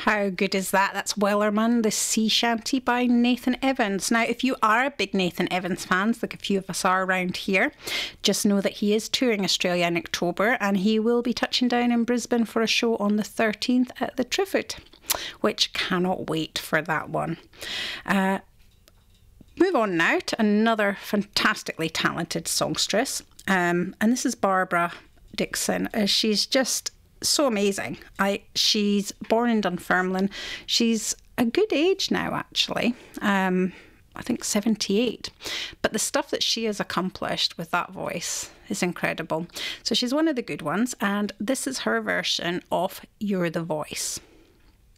How good is that? That's Wellerman, the Sea Shanty by Nathan Evans. Now, if you are a big Nathan Evans fans, like a few of us are around here, just know that he is touring Australia in October and he will be touching down in Brisbane for a show on the 13th at the Triffid, which cannot wait for that one. Move on now to another fantastically talented songstress, and this is Barbara Dickson. She's just so amazing. She's born in Dunfermline. She's a good age now, actually. I think 78. But the stuff that she has accomplished with that voice is incredible. So she's one of the good ones, and this is her version of You're the Voice.